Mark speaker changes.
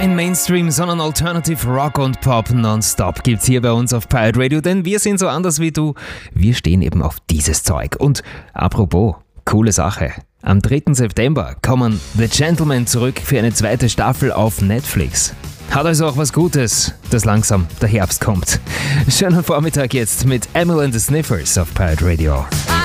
Speaker 1: Kein Mainstream, sondern Alternative Rock und Pop nonstop gibt's hier bei uns auf Pirate Radio, denn wir sind so anders wie du. Wir stehen eben auf dieses Zeug. Und apropos, coole Sache. Am 3. September kommen The Gentlemen zurück für eine zweite Staffel auf Netflix. Hat also auch was Gutes, dass langsam der Herbst kommt. Schönen Vormittag jetzt mit Emil and the Sniffers auf Pirate Radio.